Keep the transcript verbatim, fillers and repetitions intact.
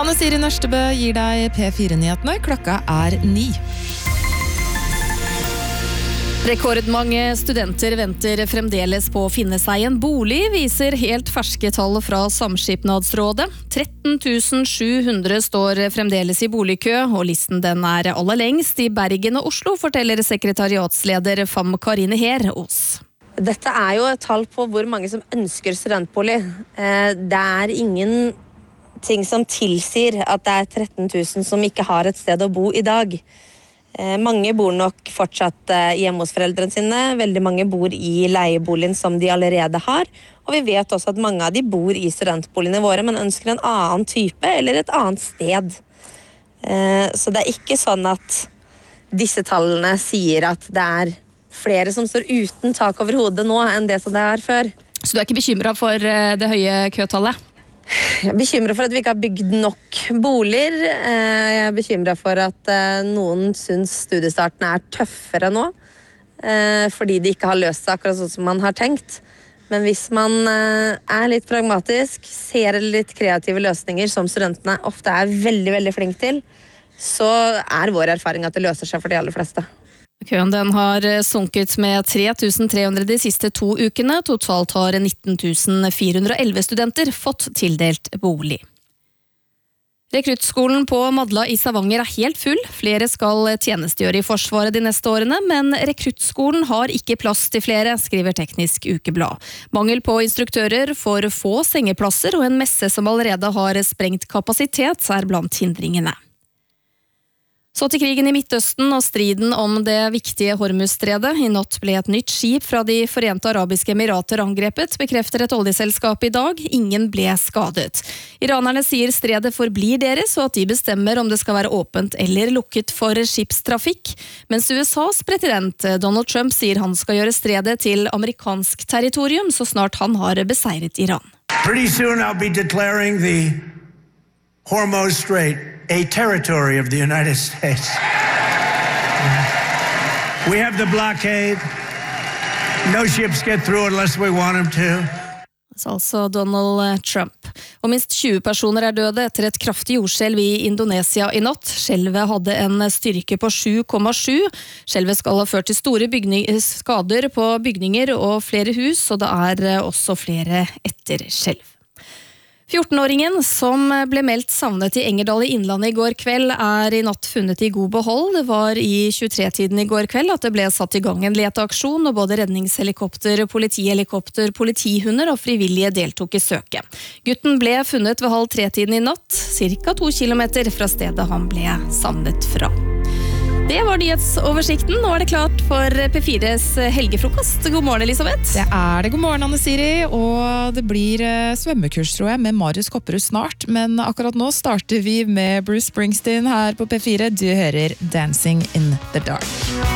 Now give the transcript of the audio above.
Anne Siri Nørstebø gir deg P fire-nyhetene. Klokka er ni. Rekordmange studenter venter fremdeles på å finne seg en bolig, viser helt ferske tall fra Samskipnadsrådet. tretten tusen sju hundre står fremdeles i boligkø, og listen den er aller lengst i Bergen og Oslo, forteller sekretariatsleder Fam Karine Her Os. Dette er jo et tall på hvor mange som ønsker studentbolig. Det er ingen ting som tilsier at det er tretten tusen som ikke har et sted å bo i dag. Mange bor nok fortsatt hjemme hos foreldrene sine, veldig mange bor i leieboligen som de allerede har, og vi vet også at mange av de bor i studentboligene våre, men ønsker en annen type eller et annet sted. Så det er ikke sånn at disse tallene sier at det er flere som står uten tak over hodet nå enn det som det er før. Så du er ikke bekymret for det høye køtallet? Jeg er bekymret for at vi ikke har bygd nok boliger. Jeg er bekymret for at noen synes studiestarten er tøffere nå, fordi de ikke har løst seg akkurat sånn som man har tenkt. Men hvis man er litt pragmatisk, ser litt kreative løsninger som studentene ofte er veldig, veldig flinke til, så er vår erfaring at det løser seg for de aller fleste. Køen den har sunket med tre tusen tre hundre de siste to ukene. Totalt har nitten tusen fire hundre og elleve studenter fått tildelt bolig. Rekruttskolen på Madla i Stavanger er helt full. Flere skal tjenestegjøre i Forsvaret de neste årene, men rekruttskolen har ikke plass til flere, skriver Teknisk Ukeblad. Mangel på instruktører, for få sengeplasser og en messe som allerede har sprengt kapasitet er blant hindringene. Så til krigen i Midtøsten og striden om det viktige Hormuzstredet. I natt ble et nytt skip fra de Forente Arabiske Emirater angrepet, bekrefter et oljeselskap i dag. Ingen ble skadet. Iranerne sier stredet forblir deres, og at de bestemmer om det skal være åpent eller lukket for skipstrafikk. Mens U S A's president Donald Trump sier han skal gjøre stredet til amerikansk territorium så snart han har beseiret Iran. Pretty soon I'll be declaring the Hormuz Strait a territory of the United States. We have the blockade. No ships get through unless we want them to. Altså Donald Trump. Og minst tjue personer er døde etter et kraftig jordskjelv i Indonesia i natt. Skjelvet hadde en styrke på sju komma sju. Skjelvet skal ha ført til store skader på bygninger og flere hus, og det er også flere etterskjelv. fjortenåringen som ble meldt savnet i Engerdal i Innlandet i går kveld er i natt funnet i god behold. Det var i tjuetre-tiden i går kveld at det ble satt i gang en leteaksjon, og både redningshelikopter, politihelikopter, politihunder og frivillige deltok i søket. Gutten ble funnet ved halv tre-tiden i natt, cirka to kilometer fra stedet han ble savnet fra. Det var nyhetsoversikten. Nå er det klart for P fires helgefrokost. God morgen, Elisabeth. Det er det. God morgen, Anne Siri. Og det blir svømmekurs, tror jeg, med Marius Kopperud snart. Men akkurat nå starter vi med Bruce Springsteen her på P fire. Du hører Dancing in the Dark.